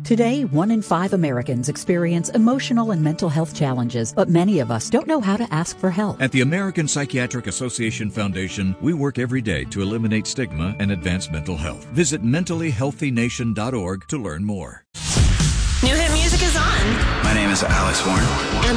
Today, 1 in 5 Americans experience emotional and mental health challenges, but many of us don't know how to ask for help. At the American Psychiatric Association Foundation, we work every day to eliminate stigma and advance mental health. Visit mentallyhealthynation.org to learn more. New hit music is on. My name is Alex Warren. And